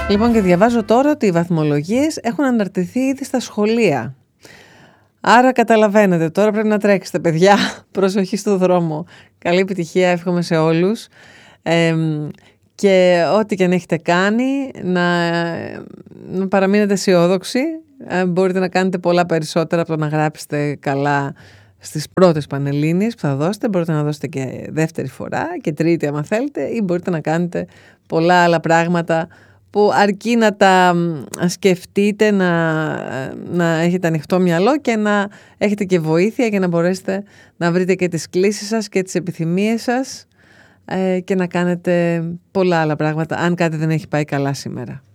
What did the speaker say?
Λοιπόν, και διαβάζω τώρα ότι οι βαθμολογίες έχουν αναρτηθεί ήδη στα σχολεία. Άρα καταλαβαίνετε, τώρα πρέπει να τρέξετε, παιδιά. Προσοχή στο δρόμο. Καλή επιτυχία, εύχομαι σε όλους. Και ό,τι και αν έχετε κάνει, να παραμείνετε αισιόδοξοι. Μπορείτε να κάνετε πολλά περισσότερα από το να γράψετε καλά στις πρώτες πανελλήνιες που θα δώσετε. Μπορείτε να δώσετε και δεύτερη φορά και τρίτη άμα θέλετε, ή μπορείτε να κάνετε πολλά άλλα πράγματα που αρκεί να τα σκεφτείτε, να έχετε ανοιχτό μυαλό και να έχετε και βοήθεια για να μπορέσετε να βρείτε και τις κλίσεις σας και τις επιθυμίες σας και να κάνετε πολλά άλλα πράγματα αν κάτι δεν έχει πάει καλά σήμερα.